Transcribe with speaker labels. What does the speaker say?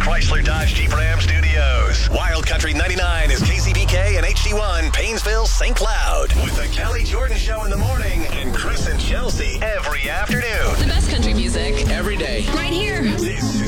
Speaker 1: Chrysler Dodge Jeep Ram Studios. Wild Country 99 is KCBK and HD1, Paynesville, St. Cloud. With the Kelly Jordan Show in the morning and Chris and Chelsea every afternoon.